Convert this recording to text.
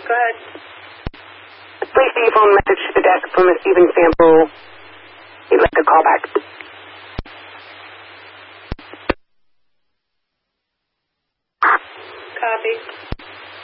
Go ahead. Please leave a phone message to the desk from a Stephen Sample. He'd like a call back. Copy.